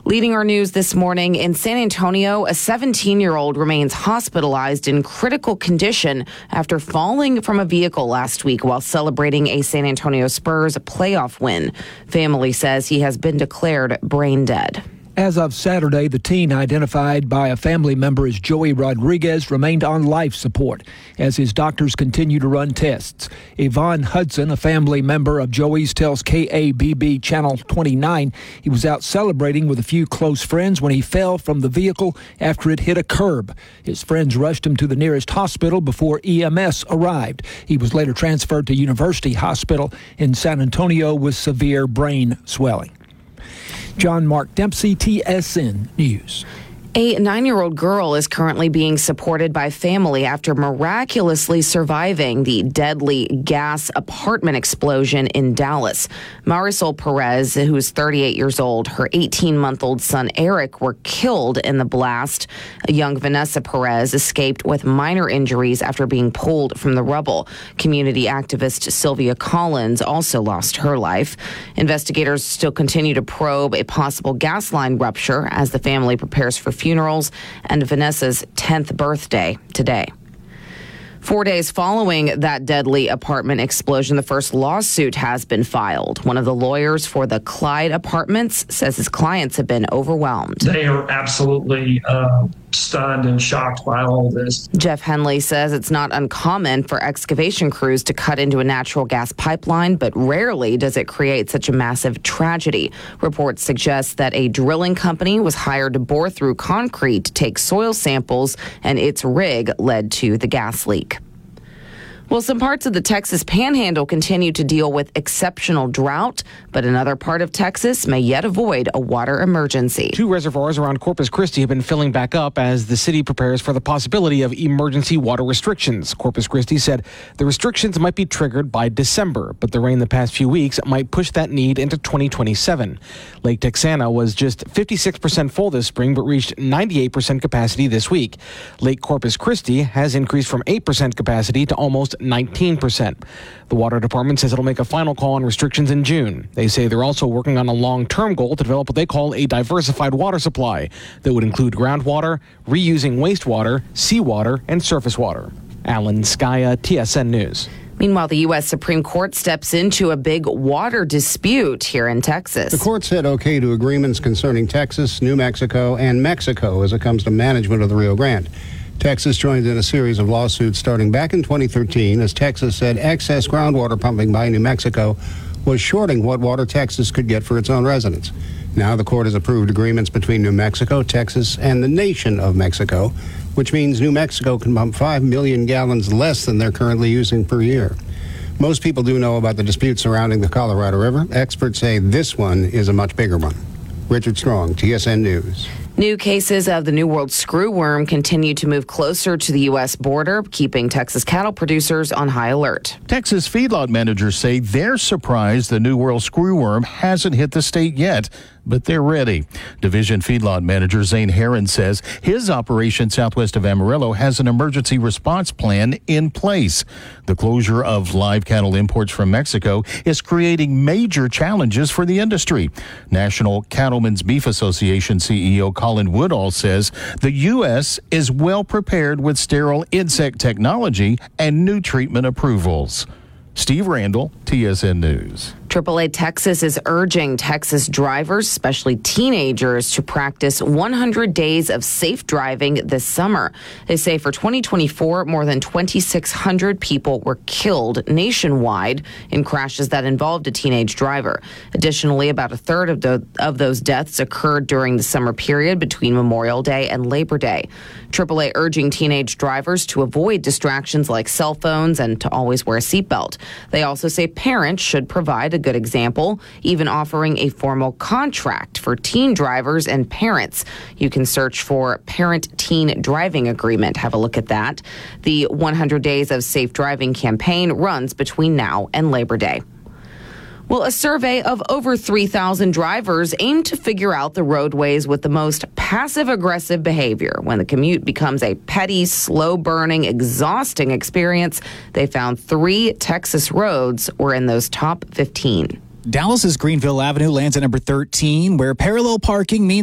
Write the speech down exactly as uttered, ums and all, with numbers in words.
Leading our news this morning, in San Antonio, a seventeen-year-old remains hospitalized in critical condition after falling from a vehicle last week while celebrating a San Antonio Spurs playoff win. Family says he has been declared brain dead. As of Saturday, the teen, identified by a family member as Joey Rodriguez, remained on life support as his doctors continue to run tests. Yvonne Hudson, a family member of Joey's, tells K A B B Channel twenty-nine he was out celebrating with a few close friends when he fell from the vehicle after it hit a curb. His friends rushed him to the nearest hospital before E M S arrived. He was later transferred to University Hospital in San Antonio with severe brain swelling. John Mark Dempsey, T S N News. A nine-year-old girl is currently being supported by family after miraculously surviving the deadly gas apartment explosion in Dallas. Marisol Perez, who is thirty-eight years old, her eighteen-month-old son Eric were killed in the blast. A young Vanessa Perez escaped with minor injuries after being pulled from the rubble. Community activist Sylvia Collins also lost her life. Investigators still continue to probe a possible gas line rupture as the family prepares for funerals and Vanessa's tenth birthday today. Four days following that deadly apartment explosion, the first lawsuit has been filed. One of the lawyers for the Clyde Apartments says his clients have been overwhelmed. They are absolutely uh, stunned and shocked by all this. Jeff Henley says it's not uncommon for excavation crews to cut into a natural gas pipeline, but rarely does it create such a massive tragedy. Reports suggest that a drilling company was hired to bore through concrete to take soil samples, and its rig led to the gas leak. Well, some parts of the Texas Panhandle continue to deal with exceptional drought, but another part of Texas may yet avoid a water emergency. Two reservoirs around Corpus Christi have been filling back up as the city prepares for the possibility of emergency water restrictions. Corpus Christi said the restrictions might be triggered by December, but the rain the past few weeks might push that need into twenty twenty-seven. Lake Texana was just fifty-six percent full this spring, but reached ninety-eight percent capacity this week. Lake Corpus Christi has increased from eight percent capacity to almost nineteen percent. The Water Department says it'll make a final call on restrictions in June. They say they're also working on a long-term goal to develop what they call a diversified water supply that would include groundwater, reusing wastewater, seawater, and surface water. Alan Skaya, T S N News. Meanwhile, the U S Supreme Court steps into a big water dispute here in Texas. The court said okay to agreements concerning Texas, New Mexico, and Mexico as it comes to management of the Rio Grande. Texas joined in a series of lawsuits starting back in twenty thirteen as Texas said excess groundwater pumping by New Mexico was shorting what water Texas could get for its own residents. Now the court has approved agreements between New Mexico, Texas, and the nation of Mexico, which means New Mexico can pump five million gallons less than they're currently using per year. Most people do know about the dispute surrounding the Colorado River. Experts say this one is a much bigger one. Richard Strong, T S N News. New cases of the New World screwworm continue to move closer to the U S border, keeping Texas cattle producers on high alert. Texas feedlot managers say they're surprised the New World screwworm hasn't hit the state yet, but they're ready. Division feedlot manager Zane Herron says his operation southwest of Amarillo has an emergency response plan in place. The closure of live cattle imports from Mexico is creating major challenges for the industry. National Cattlemen's Beef Association C E O Colin Woodall says the U S is well prepared with sterile insect technology and new treatment approvals. Steve Randall, T S N News. triple A Texas is urging Texas drivers, especially teenagers, to practice one hundred days of safe driving this summer. They say for twenty twenty-four, more than twenty-six hundred people were killed nationwide in crashes that involved a teenage driver. Additionally, about a third of, the, of those deaths occurred during the summer period between Memorial Day and Labor Day. triple A urging teenage drivers to avoid distractions like cell phones and to always wear a seatbelt. They also say parents should provide a good example, even offering a formal contract for teen drivers and parents. You can search for Parent-Teen Driving Agreement. Have a look at that. The one hundred Days of Safe Driving campaign runs between now and Labor Day. Well, a survey of over three thousand drivers aimed to figure out the roadways with the most passive-aggressive behavior. When the commute becomes a petty, slow-burning, exhausting experience, they found three Texas roads were in those top fifteen. Dallas's Greenville Avenue lands at number thirteen, where parallel parking means